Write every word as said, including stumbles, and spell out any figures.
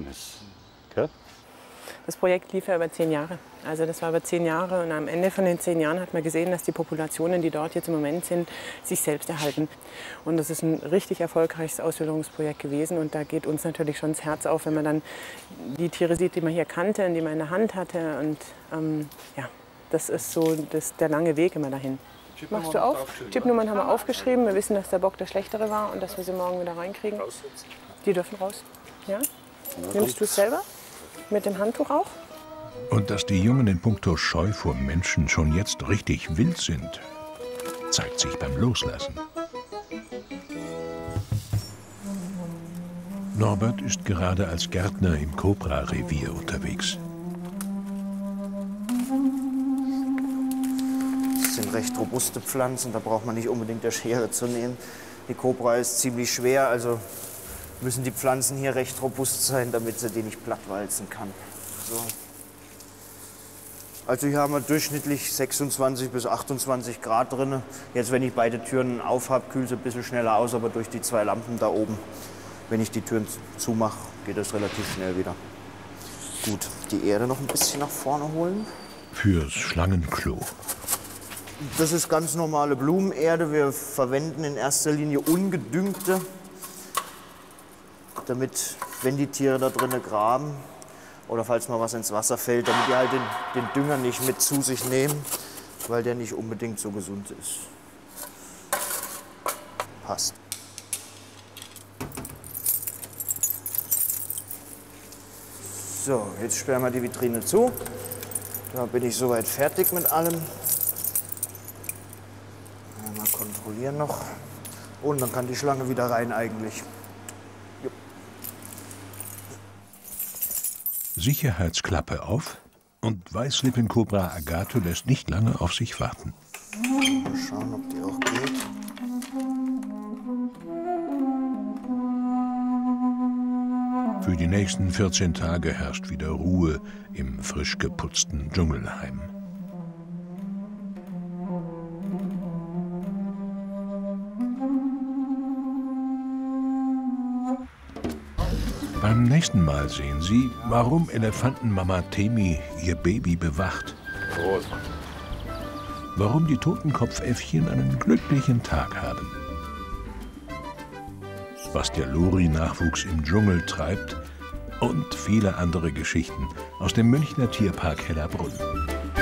ist. Gell? Das Projekt lief ja über zehn Jahre. Also das war über zehn Jahre und am Ende von den zehn Jahren hat man gesehen, dass die Populationen, die dort jetzt im Moment sind, sich selbst erhalten. Und das ist ein richtig erfolgreiches Auswilderungsprojekt gewesen und da geht uns natürlich schon das Herz auf, wenn man dann die Tiere sieht, die man hier kannte und die man in der Hand hatte. Und ähm, ja, das ist so das, der lange Weg immer dahin. Machst du auf? Chipnummern haben wir aufgeschrieben. Wir wissen, dass der Bock der schlechtere war und dass wir sie morgen wieder reinkriegen. Die dürfen raus. Ja? Nimmst du es selber? Mit dem Handtuch auch? Und dass die Jungen in puncto Scheu vor Menschen schon jetzt richtig wild sind, zeigt sich beim Loslassen. Norbert ist gerade als Gärtner im Kobra-Revier unterwegs. Das sind recht robuste Pflanzen, da braucht man nicht unbedingt eine Schere zu nehmen. Die Kobra ist ziemlich schwer, also müssen die Pflanzen hier recht robust sein, damit sie die nicht plattwalzen kann. So. Also hier haben wir durchschnittlich sechsundzwanzig bis achtundzwanzig Grad drin. Jetzt, wenn ich beide Türen auf habe, kühlt es ein bisschen schneller aus, aber durch die zwei Lampen da oben, wenn ich die Türen zumache, geht das relativ schnell wieder. Gut, die Erde noch ein bisschen nach vorne holen. Fürs Schlangenklo. Das ist ganz normale Blumenerde. Wir verwenden in erster Linie ungedüngte, damit, wenn die Tiere da drinnen graben oder falls mal was ins Wasser fällt, damit die halt den, den Dünger nicht mit zu sich nehmen, weil der nicht unbedingt so gesund ist. Passt. So, jetzt sperren wir die Vitrine zu. Da bin ich soweit fertig mit allem. Mal kontrollieren noch. Und dann kann die Schlange wieder rein eigentlich. Sicherheitsklappe auf und Weißlippenkobra Agato lässt nicht lange auf sich warten. Mal schauen, ob die auch geht. Für die nächsten vierzehn Tage herrscht wieder Ruhe im frisch geputzten Dschungelheim. Beim nächsten Mal sehen Sie, warum Elefantenmama Temi ihr Baby bewacht. Prost. Warum die Totenkopfäffchen einen glücklichen Tag haben. Was der Lori-Nachwuchs im Dschungel treibt und viele andere Geschichten aus dem Münchner Tierpark Hellerbrunn.